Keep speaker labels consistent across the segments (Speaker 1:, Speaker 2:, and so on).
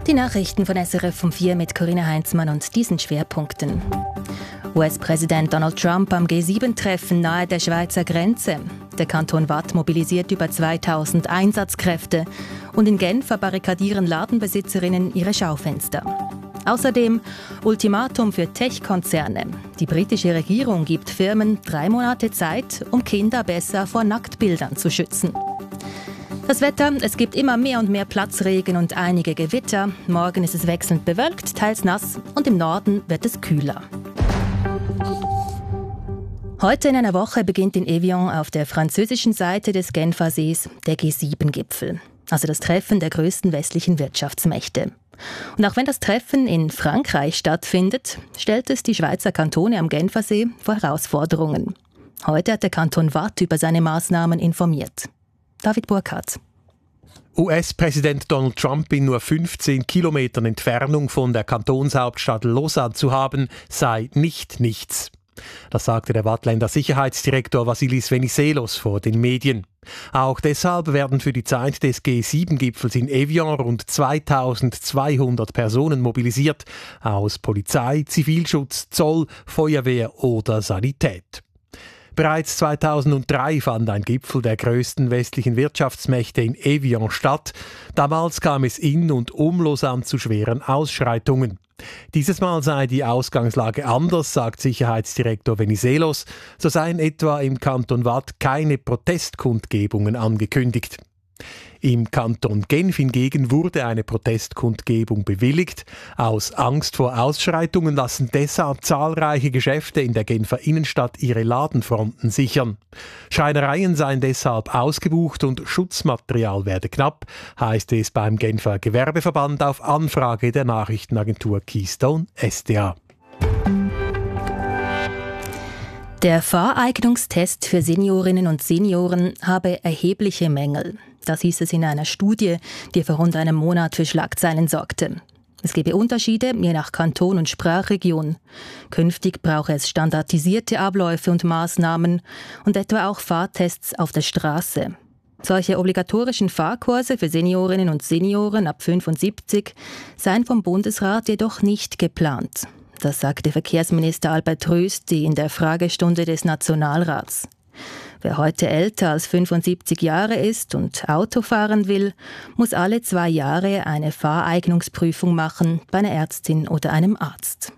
Speaker 1: Die Nachrichten von SRF um 4 mit Corinna Heinzmann und diesen Schwerpunkten. US-Präsident Donald Trump am G7-Treffen nahe der Schweizer Grenze. Der Kanton Waadt mobilisiert über 2000 Einsatzkräfte und in Genf verbarrikadieren Ladenbesitzerinnen ihre Schaufenster. Außerdem Ultimatum für Tech-Konzerne. Die britische Regierung gibt Firmen 3 Monate Zeit, um Kinder besser vor Nacktbildern zu schützen. Das Wetter, es gibt immer mehr und mehr Platzregen und einige Gewitter. Morgen ist es wechselnd bewölkt, teils nass und im Norden wird es kühler. Heute in einer Woche beginnt in Evian auf der französischen Seite des Genfersees der G7-Gipfel, also das Treffen der größten westlichen Wirtschaftsmächte. Und auch wenn das Treffen in Frankreich stattfindet, stellt es die Schweizer Kantone am Genfersee vor Herausforderungen. Heute hat der Kanton Waadt über seine Maßnahmen informiert. David Burkhardt.
Speaker 2: US-Präsident Donald Trump in nur 15 Kilometern Entfernung von der Kantonshauptstadt Lausanne zu haben, sei nicht nichts. Das sagte der Waadtländer Sicherheitsdirektor Vassilis Venizelos vor den Medien. Auch deshalb werden für die Zeit des G7-Gipfels in Evian rund 2200 Personen mobilisiert, aus Polizei, Zivilschutz, Zoll, Feuerwehr oder Sanität. Bereits 2003 fand ein Gipfel der grössten westlichen Wirtschaftsmächte in Evian statt. Damals kam es in und um Lausanne zu schweren Ausschreitungen. Dieses Mal sei die Ausgangslage anders, sagt Sicherheitsdirektor Venizelos. So seien etwa im Kanton Waadt keine Protestkundgebungen angekündigt. Im Kanton Genf hingegen wurde eine Protestkundgebung bewilligt. Aus Angst vor Ausschreitungen lassen deshalb zahlreiche Geschäfte in der Genfer Innenstadt ihre Ladenfronten sichern. Schreinereien seien deshalb ausgebucht und Schutzmaterial werde knapp, heißt es beim Genfer Gewerbeverband auf Anfrage der Nachrichtenagentur Keystone SDA.
Speaker 1: Der Fahreignungstest für Seniorinnen und Senioren habe erhebliche Mängel. Das hieß es in einer Studie, die vor rund einem Monat für Schlagzeilen sorgte. Es gebe Unterschiede je nach Kanton und Sprachregion. Künftig brauche es standardisierte Abläufe und Maßnahmen und etwa auch Fahrtests auf der Straße. Solche obligatorischen Fahrkurse für Seniorinnen und Senioren ab 75 seien vom Bundesrat jedoch nicht geplant. Das sagte Verkehrsminister Albert Rösti in der Fragestunde des Nationalrats. Wer heute älter als 75 Jahre ist und Auto fahren will, muss alle 2 Jahre eine Fahreignungsprüfung machen bei einer Ärztin oder einem Arzt.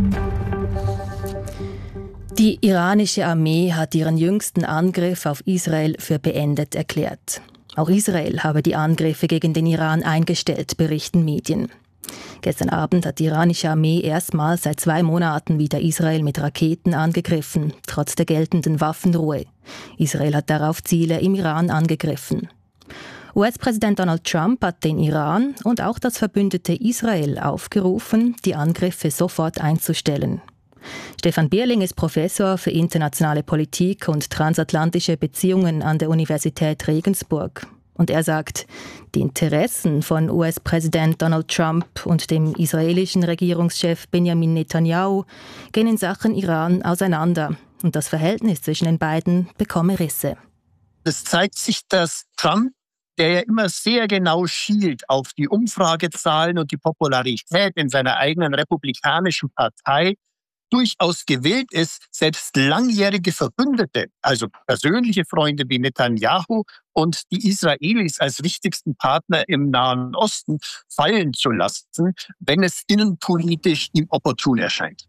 Speaker 1: Die iranische Armee hat ihren jüngsten Angriff auf Israel für beendet erklärt. Auch Israel habe die Angriffe gegen den Iran eingestellt, berichten Medien. Gestern Abend hat die iranische Armee erstmals seit 2 Monaten wieder Israel mit Raketen angegriffen, trotz der geltenden Waffenruhe. Israel hat darauf Ziele im Iran angegriffen. US-Präsident Donald Trump hat den Iran und auch das verbündete Israel aufgerufen, die Angriffe sofort einzustellen. Stefan Bierling ist Professor für internationale Politik und transatlantische Beziehungen an der Universität Regensburg. Und er sagt, die Interessen von US-Präsident Donald Trump und dem israelischen Regierungschef Benjamin Netanyahu gehen in Sachen Iran auseinander. Und das Verhältnis zwischen den beiden bekomme Risse.
Speaker 3: Es zeigt sich, dass Trump, der ja immer sehr genau schielt auf die Umfragezahlen und die Popularität in seiner eigenen republikanischen Partei, durchaus gewillt ist, selbst langjährige Verbündete, also persönliche Freunde wie Netanyahu und die Israelis als wichtigsten Partner im Nahen Osten fallen zu lassen, wenn es innenpolitisch ihm opportun erscheint.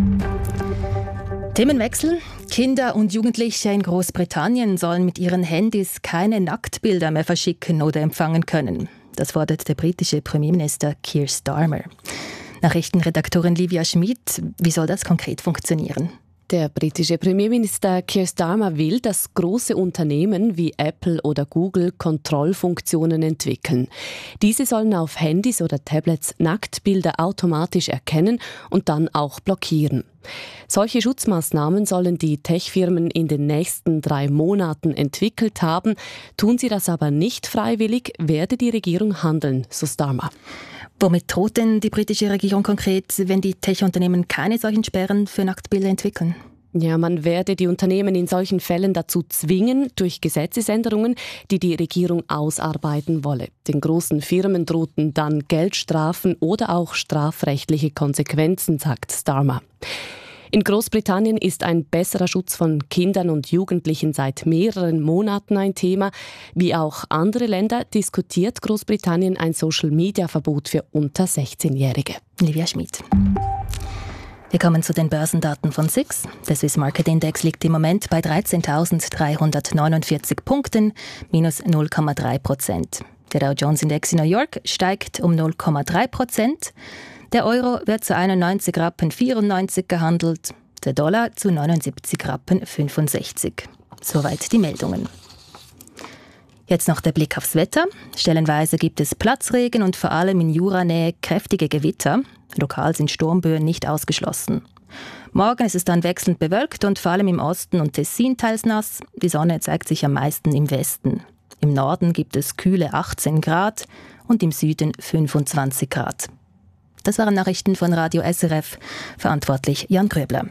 Speaker 1: Themenwechsel. Kinder und Jugendliche in Großbritannien sollen mit ihren Handys keine Nacktbilder mehr verschicken oder empfangen können. Das fordert der britische Premierminister Keir Starmer. Nachrichtenredaktorin Livia Schmid, wie soll das konkret funktionieren?
Speaker 4: Der britische Premierminister Keir Starmer will, dass große Unternehmen wie Apple oder Google Kontrollfunktionen entwickeln. Diese sollen auf Handys oder Tablets Nacktbilder automatisch erkennen und dann auch blockieren. Solche Schutzmaßnahmen sollen die Tech-Firmen in den nächsten 3 Monaten entwickelt haben. Tun sie das aber nicht freiwillig, werde die Regierung handeln, so Starmer.
Speaker 1: Womit droht denn die britische Regierung konkret, wenn die Tech-Unternehmen keine solchen Sperren für Nacktbilder entwickeln?
Speaker 4: Ja, man werde die Unternehmen in solchen Fällen dazu zwingen, durch Gesetzesänderungen, die die Regierung ausarbeiten wolle. Den großen Firmen drohten dann Geldstrafen oder auch strafrechtliche Konsequenzen, sagt Starmer. In Großbritannien ist ein besserer Schutz von Kindern und Jugendlichen seit mehreren Monaten ein Thema. Wie auch andere Länder diskutiert Großbritannien ein Social-Media-Verbot für unter 16-Jährige.
Speaker 1: Livia Schmid. Wir kommen zu den Börsendaten von SIX. Der Swiss Market Index liegt im Moment bei 13.349 Punkten, minus 0,3%. Der Dow Jones Index in New York steigt um 0,3%. Der Euro wird zu 91,94 Rappen gehandelt, der Dollar zu 79,65 Rappen. Soweit die Meldungen. Jetzt noch der Blick aufs Wetter. Stellenweise gibt es Platzregen und vor allem in Juranähe kräftige Gewitter. Lokal sind Sturmböen nicht ausgeschlossen. Morgen ist es dann wechselnd bewölkt und vor allem im Osten und Tessin teils nass. Die Sonne zeigt sich am meisten im Westen. Im Norden gibt es kühle 18 Grad und im Süden 25 Grad. Das waren Nachrichten von Radio SRF. Verantwortlich Jan Kröbler.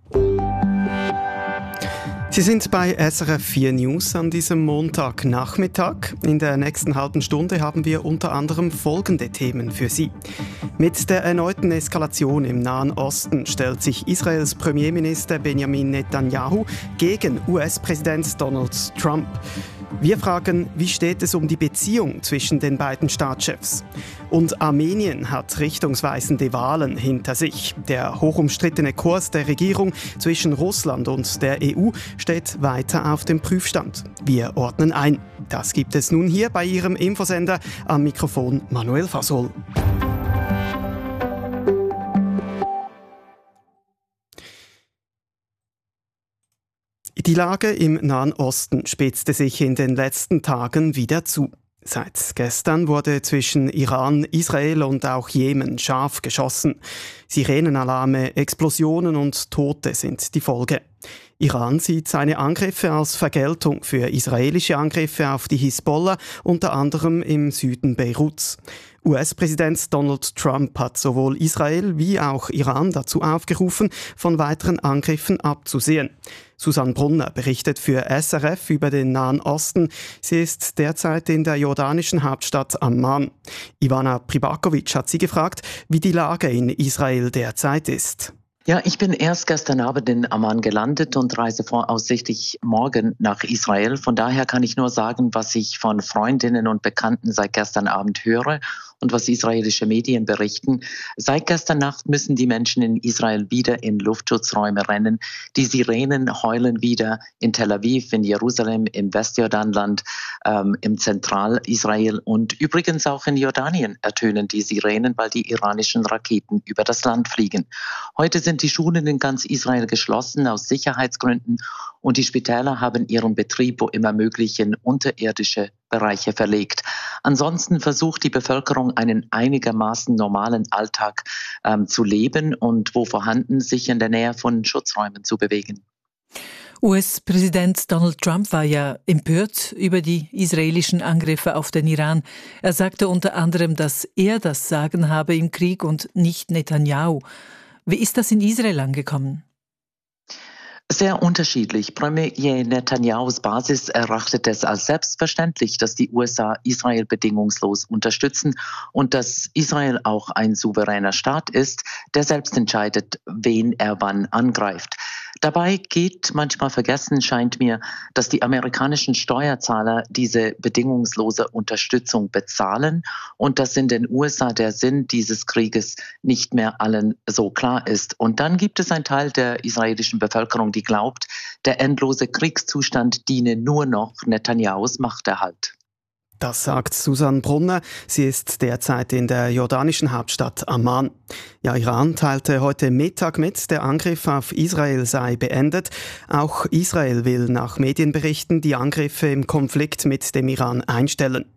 Speaker 5: Sie sind bei SRF 4 News an diesem Montagnachmittag. In der nächsten halben Stunde haben wir unter anderem folgende Themen für Sie. Mit der erneuten Eskalation im Nahen Osten stellt sich Israels Premierminister Benjamin Netanyahu gegen US-Präsident Donald Trump. Wir fragen, wie steht es um die Beziehung zwischen den beiden Staatschefs? Und Armenien hat richtungsweisende Wahlen hinter sich. Der hochumstrittene Kurs der Regierung zwischen Russland und der EU steht weiter auf dem Prüfstand. Wir ordnen ein. Das gibt es nun hier bei Ihrem Infosender. Am Mikrofon Manuel Fasol. Die Lage im Nahen Osten spitzte sich in den letzten Tagen wieder zu. Seit gestern wurde zwischen Iran, Israel und auch Jemen scharf geschossen. Sirenenalarme, Explosionen und Tote sind die Folge. Iran sieht seine Angriffe als Vergeltung für israelische Angriffe auf die Hisbollah, unter anderem im Süden Beiruts. US-Präsident Donald Trump hat sowohl Israel wie auch Iran dazu aufgerufen, von weiteren Angriffen abzusehen. Susanne Brunner berichtet für SRF über den Nahen Osten. Sie ist derzeit in der jordanischen Hauptstadt Amman. Ivana Pribakovic hat sie gefragt, wie die Lage in Israel derzeit ist.
Speaker 6: Ja, ich bin erst gestern Abend in Amman gelandet und reise voraussichtlich morgen nach Israel. Von daher kann ich nur sagen, was ich von Freundinnen und Bekannten seit gestern Abend höre und was israelische Medien berichten. Seit gestern Nacht müssen die Menschen in Israel wieder in Luftschutzräume rennen. Die Sirenen heulen wieder in Tel Aviv, in Jerusalem, im Westjordanland, im Zentralisrael und übrigens auch in Jordanien ertönen die Sirenen, weil die iranischen Raketen über das Land fliegen. Heute sind die Schulen in ganz Israel geschlossen aus Sicherheitsgründen und die Spitäler haben ihren Betrieb wo immer möglich in unterirdische Bereiche verlegt. Ansonsten versucht die Bevölkerung einen einigermaßen normalen Alltag zu leben und wo vorhanden sich in der Nähe von Schutzräumen zu bewegen.
Speaker 7: US-Präsident Donald Trump war ja empört über die israelischen Angriffe auf den Iran. Er sagte unter anderem, dass er das Sagen habe im Krieg und nicht Netanyahu. Wie ist das in Israel angekommen?
Speaker 6: Sehr unterschiedlich. Premier Netanyahus Basis erachtet es als selbstverständlich, dass die USA Israel bedingungslos unterstützen und dass Israel auch ein souveräner Staat ist, der selbst entscheidet, wen er wann angreift. Dabei geht manchmal vergessen, scheint mir, dass die amerikanischen Steuerzahler diese bedingungslose Unterstützung bezahlen und dass in den USA der Sinn dieses Krieges nicht mehr allen so klar ist. Und dann gibt es einen Teil der israelischen Bevölkerung, die glaubt, der endlose Kriegszustand diene nur noch Netanyahus Machterhalt.
Speaker 5: Das sagt Susanne Brunner. Sie ist derzeit in der jordanischen Hauptstadt Amman. Ja, Iran teilte heute Mittag mit, der Angriff auf Israel sei beendet. Auch Israel will nach Medienberichten die Angriffe im Konflikt mit dem Iran einstellen.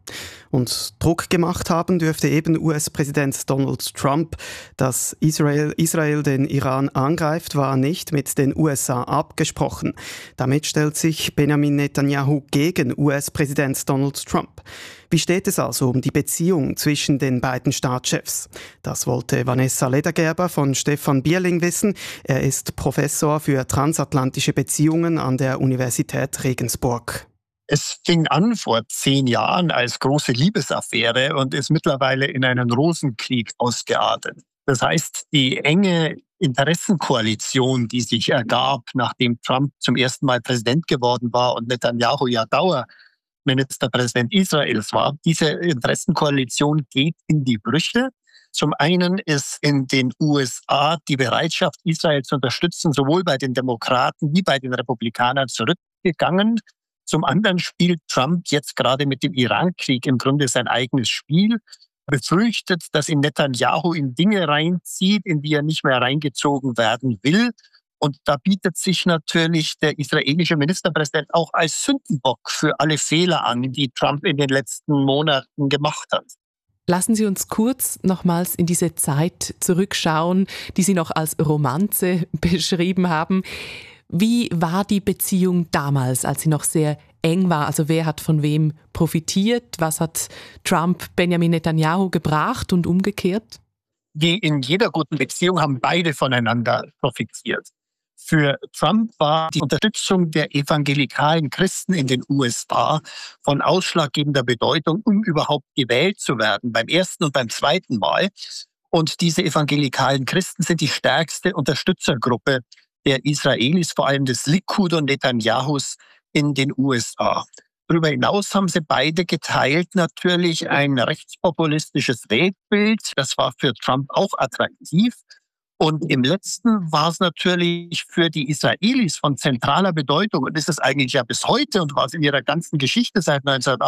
Speaker 5: Und Druck gemacht haben dürfte eben US-Präsident Donald Trump. Dass Israel den Iran angreift, war nicht mit den USA abgesprochen. Damit stellt sich Benjamin Netanyahu gegen US-Präsident Donald Trump. Wie steht es also um die Beziehung zwischen den beiden Staatschefs? Das wollte Vanessa Ledergerber von Stefan Bierling wissen. Er ist Professor für transatlantische Beziehungen an der Universität Regensburg.
Speaker 3: Es fing an vor 10 Jahren als große Liebesaffäre und ist mittlerweile in einen Rosenkrieg ausgeartet. Das heißt, die enge Interessenkoalition, die sich ergab, nachdem Trump zum ersten Mal Präsident geworden war und Netanyahu ja Dauerministerpräsident Israels war, diese Interessenkoalition geht in die Brüche. Zum einen ist in den USA die Bereitschaft, Israel zu unterstützen, sowohl bei den Demokraten wie bei den Republikanern zurückgegangen. Zum anderen spielt Trump jetzt gerade mit dem Iran-Krieg im Grunde sein eigenes Spiel, befürchtet, dass ihn Netanyahu in Dinge reinzieht, in die er nicht mehr reingezogen werden will. Und da bietet sich natürlich der israelische Ministerpräsident auch als Sündenbock für alle Fehler an, die Trump in den letzten Monaten gemacht hat.
Speaker 4: Lassen Sie uns kurz nochmals in diese Zeit zurückschauen, die Sie noch als Romanze beschrieben haben. Wie war die Beziehung damals, als sie noch sehr eng war? Also wer hat von wem profitiert? Was hat Trump Benjamin Netanyahu gebracht und umgekehrt?
Speaker 3: Wie in jeder guten Beziehung haben beide voneinander profitiert. Für Trump war die Unterstützung der evangelikalen Christen in den USA von ausschlaggebender Bedeutung, um überhaupt gewählt zu werden, beim ersten und beim zweiten Mal. Und diese evangelikalen Christen sind die stärkste Unterstützergruppe der Israelis, vor allem des Likud und Netanyahus in den USA. Darüber hinaus haben sie beide geteilt natürlich ein rechtspopulistisches Weltbild. Das war für Trump auch attraktiv. Und im letzten war es natürlich für die Israelis von zentraler Bedeutung, und ist es eigentlich ja bis heute und war es in ihrer ganzen Geschichte seit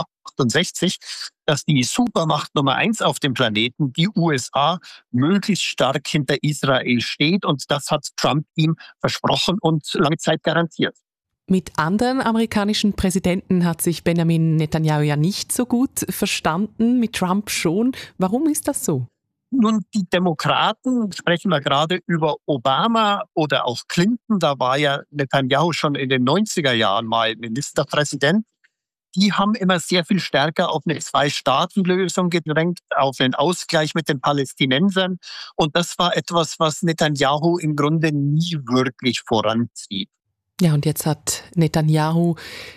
Speaker 3: 1968, dass die Supermacht Nummer 1 auf dem Planeten, die USA, möglichst stark hinter Israel steht. Und das hat Trump ihm versprochen und lange Zeit garantiert.
Speaker 4: Mit anderen amerikanischen Präsidenten hat sich Benjamin Netanyahu ja nicht so gut verstanden, mit Trump schon. Warum ist das so?
Speaker 3: Nun, die Demokraten, sprechen wir gerade über Obama oder auch Clinton, da war ja Netanyahu schon in den 90er Jahren mal Ministerpräsident, die haben immer sehr viel stärker auf eine Zwei-Staaten-Lösung gedrängt, auf einen Ausgleich mit den Palästinensern. Und das war etwas, was Netanyahu im Grunde nie wirklich voranzieht.
Speaker 4: Ja, und jetzt hat Netanyahu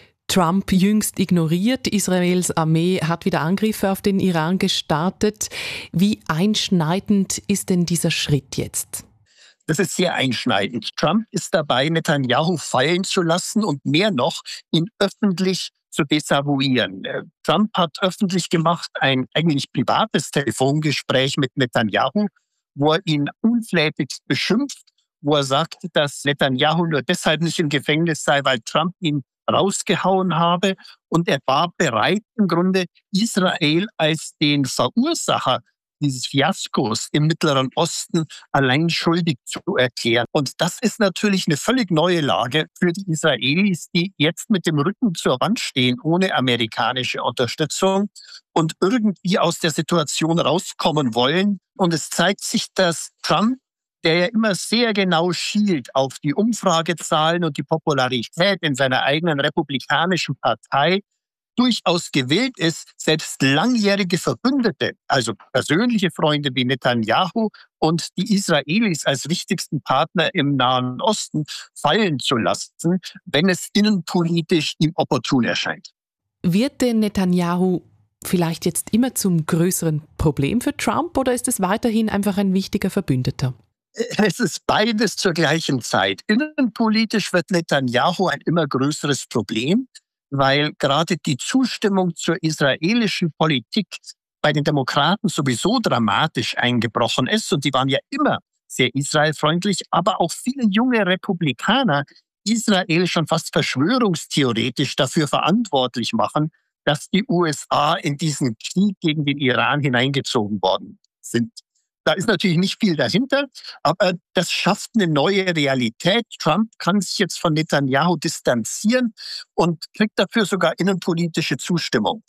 Speaker 4: Trump jüngst ignoriert. Israels Armee hat wieder Angriffe auf den Iran gestartet. Wie einschneidend ist denn dieser Schritt jetzt?
Speaker 3: Das ist sehr einschneidend. Trump ist dabei, Netanyahu fallen zu lassen und mehr noch, ihn öffentlich zu desavouieren. Trump hat öffentlich gemacht ein eigentlich privates Telefongespräch mit Netanyahu, wo er ihn unflätigst beschimpft, wo er sagt, dass Netanyahu nur deshalb nicht im Gefängnis sei, weil Trump ihn rausgehauen habe. Und er war bereit, im Grunde Israel als den Verursacher dieses Fiaskos im Mittleren Osten allein schuldig zu erklären. Und das ist natürlich eine völlig neue Lage für die Israelis, die jetzt mit dem Rücken zur Wand stehen, ohne amerikanische Unterstützung und irgendwie aus der Situation rauskommen wollen. Und es zeigt sich, dass Trump, der ja immer sehr genau schielt auf die Umfragezahlen und die Popularität in seiner eigenen republikanischen Partei, durchaus gewillt ist, selbst langjährige Verbündete, also persönliche Freunde wie Netanyahu und die Israelis als wichtigsten Partner im Nahen Osten fallen zu lassen, wenn es innenpolitisch ihm opportun erscheint.
Speaker 4: Wird denn Netanyahu vielleicht jetzt immer zum größeren Problem für Trump oder ist es weiterhin einfach ein wichtiger Verbündeter?
Speaker 3: Es ist beides zur gleichen Zeit. Innenpolitisch wird Netanyahu ein immer größeres Problem, weil gerade die Zustimmung zur israelischen Politik bei den Demokraten sowieso dramatisch eingebrochen ist. Und die waren ja immer sehr israelfreundlich, aber auch viele junge Republikaner Israel schon fast verschwörungstheoretisch dafür verantwortlich machen, dass die USA in diesen Krieg gegen den Iran hineingezogen worden sind. Da ist natürlich nicht viel dahinter, aber das schafft eine neue Realität. Trump kann sich jetzt von Netanyahu distanzieren und kriegt dafür sogar innenpolitische Zustimmung.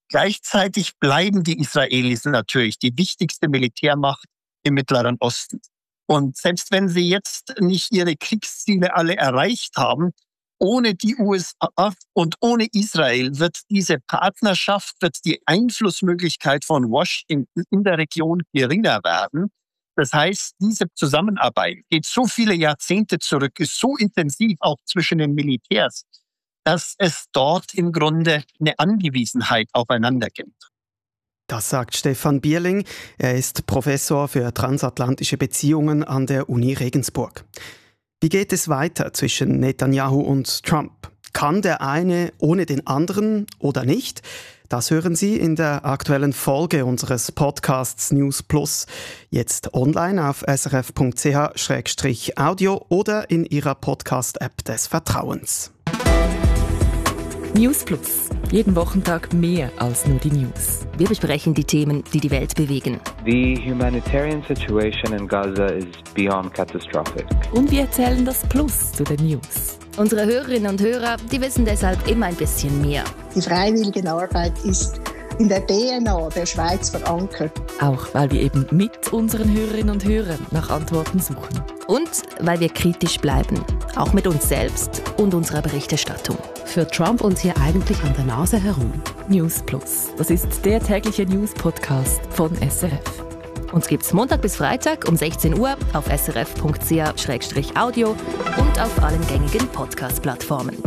Speaker 3: Gleichzeitig bleiben die Israelis natürlich die wichtigste Militärmacht im Mittleren Osten. Und selbst wenn sie jetzt nicht ihre Kriegsziele alle erreicht haben, ohne die USA und ohne Israel wird diese Partnerschaft, wird die Einflussmöglichkeit von Washington in der Region geringer werden. Das heißt, diese Zusammenarbeit geht so viele Jahrzehnte zurück, ist so intensiv auch zwischen den Militärs, dass es dort im Grunde eine Angewiesenheit aufeinander gibt.
Speaker 5: Das sagt Stefan Bierling. Er ist Professor für transatlantische Beziehungen an der Uni Regensburg. Wie geht es weiter zwischen Netanyahu und Trump? Kann der eine ohne den anderen oder nicht? Das hören Sie in der aktuellen Folge unseres Podcasts News Plus. Jetzt online auf srf.ch/audio oder in Ihrer Podcast-App des Vertrauens.
Speaker 8: News Plus. Jeden Wochentag mehr als nur die News.
Speaker 1: Wir besprechen die Themen, die die Welt bewegen.
Speaker 9: The humanitarian situation in Gaza is beyond catastrophic.
Speaker 8: Und wir erzählen das Plus zu den News.
Speaker 1: Unsere Hörerinnen und Hörer, die wissen deshalb immer ein bisschen mehr.
Speaker 10: Die Freiwilligenarbeit ist in der DNA der Schweiz verankert.
Speaker 8: Auch weil wir eben mit unseren Hörerinnen und Hörern nach Antworten suchen.
Speaker 1: Und weil wir kritisch bleiben, auch mit uns selbst und unserer Berichterstattung.
Speaker 4: Führt Trump uns hier eigentlich an der Nase herum?
Speaker 8: News Plus. Das ist der tägliche News-Podcast von SRF.
Speaker 1: Uns gibt's Montag bis Freitag um 16 Uhr auf srf.ch/audio und auf allen gängigen Podcast-Plattformen.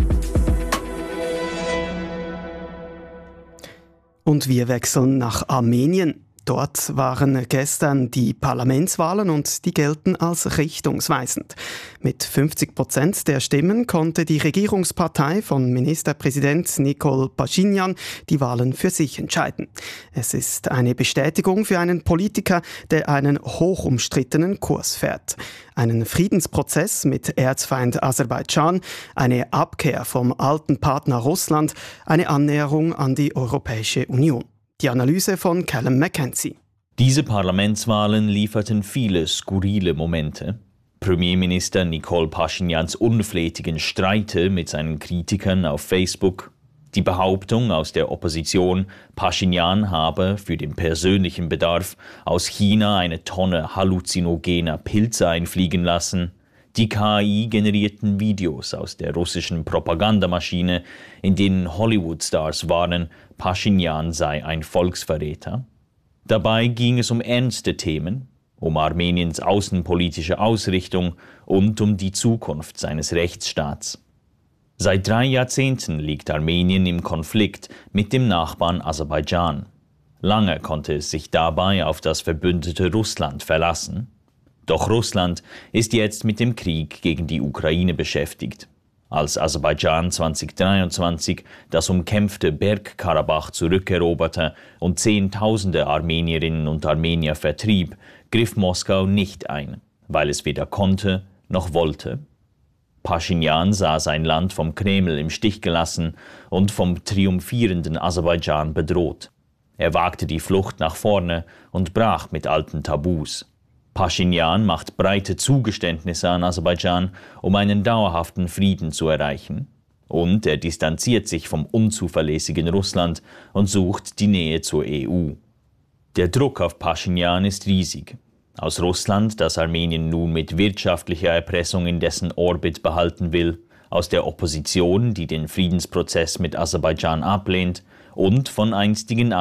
Speaker 5: Und wir wechseln nach Armenien. Dort waren gestern die Parlamentswahlen und die gelten als richtungsweisend. Mit 50% der Stimmen konnte die Regierungspartei von Ministerpräsident Nikol Paschinjan die Wahlen für sich entscheiden. Es ist eine Bestätigung für einen Politiker, der einen hochumstrittenen Kurs fährt. Einen Friedensprozess mit Erzfeind Aserbaidschan, eine Abkehr vom alten Partner Russland, eine Annäherung an die Europäische Union. Die Analyse von Callum McKenzie.
Speaker 11: Diese Parlamentswahlen lieferten viele skurrile Momente. Premierminister Nikol Paschinjans unflätigen Streite mit seinen Kritikern auf Facebook, die Behauptung aus der Opposition, Paschinjan habe für den persönlichen Bedarf aus China eine Tonne halluzinogener Pilze einfliegen lassen, die KI-generierten Videos aus der russischen Propagandamaschine, in denen Hollywood-Stars warnen, Paschinjan sei ein Volksverräter. Dabei ging es um ernste Themen, um Armeniens außenpolitische Ausrichtung und um die Zukunft seines Rechtsstaats. Seit 3 Jahrzehnten liegt Armenien im Konflikt mit dem Nachbarn Aserbaidschan. Lange konnte es sich dabei auf das verbündete Russland verlassen. Doch Russland ist jetzt mit dem Krieg gegen die Ukraine beschäftigt. Als Aserbaidschan 2023 das umkämpfte Bergkarabach zurückeroberte und Zehntausende Armenierinnen und Armenier vertrieb, griff Moskau nicht ein, weil es weder konnte noch wollte. Paschinjan sah sein Land vom Kreml im Stich gelassen und vom triumphierenden Aserbaidschan bedroht. Er wagte die Flucht nach vorne und brach mit alten Tabus. Paschinjan macht breite Zugeständnisse an Aserbaidschan, um einen dauerhaften Frieden zu erreichen. Und er distanziert sich vom unzuverlässigen Russland und sucht die Nähe zur EU. Der Druck auf Paschinjan ist riesig. Aus Russland, das Armenien nun mit wirtschaftlicher Erpressung in dessen Orbit behalten will, aus der Opposition, die den Friedensprozess mit Aserbaidschan ablehnt, und von einstigen